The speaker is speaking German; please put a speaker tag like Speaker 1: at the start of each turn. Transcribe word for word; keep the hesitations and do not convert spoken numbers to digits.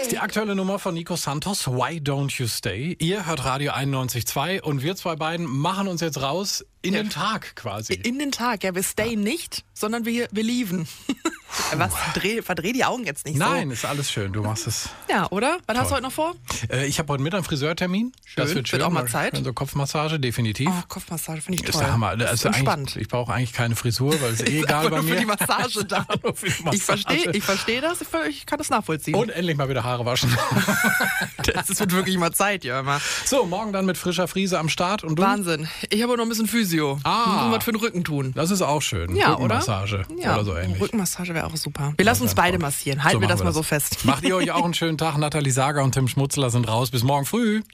Speaker 1: Die aktuelle Nummer von Nico Santos, Why Don't You Stay? Ihr hört Radio einundneunzig Komma zwei und wir zwei beiden machen uns jetzt raus in ja. den Tag quasi.
Speaker 2: In den Tag, ja, wir stayen ja. nicht, sondern wir, wir leaven. Was? Dreh, verdreh die Augen jetzt nicht
Speaker 1: Nein,
Speaker 2: so.
Speaker 1: Nein, ist alles schön, du machst es.
Speaker 2: Ja, oder? Was
Speaker 1: Toll.
Speaker 2: hast du heute noch vor?
Speaker 1: Äh, ich habe heute Mittag einen Friseurtermin.
Speaker 2: Schön,
Speaker 1: das wird schön.
Speaker 2: Wird auch mal Zeit.
Speaker 1: Also Kopfmassage, definitiv.
Speaker 2: Oh, Kopfmassage finde ich toll.
Speaker 1: Ist der Hammer.
Speaker 2: Das
Speaker 1: also
Speaker 2: ist entspannt.
Speaker 1: Ich brauche eigentlich keine Frisur, weil es eh egal bei
Speaker 2: nur
Speaker 1: mir.
Speaker 2: Für die Massage da.
Speaker 1: nur für die Massage.
Speaker 2: Ich verstehe ich versteh das, ich, ich kann das nachvollziehen.
Speaker 1: Und endlich mal wieder Haare waschen.
Speaker 2: Es wird wirklich mal Zeit, ja. Immer.
Speaker 1: So, morgen dann mit frischer Frise am Start. Und du?
Speaker 2: Wahnsinn. Ich habe noch ein bisschen Physio.
Speaker 1: Ah.
Speaker 2: Muss was für den Rücken tun.
Speaker 1: Das ist auch schön.
Speaker 2: Ja,
Speaker 1: Rückenmassage
Speaker 2: oder? Ja,
Speaker 1: oder so ähnlich.
Speaker 2: Rückenmassage wäre auch super. Wir lassen uns beide massieren. Halten
Speaker 1: so
Speaker 2: wir das
Speaker 1: wir
Speaker 2: mal
Speaker 1: das.
Speaker 2: so fest.
Speaker 1: Macht ihr euch auch einen schönen Tag. Nathalie Sager und Tim Schmutzler sind raus. Bis morgen früh.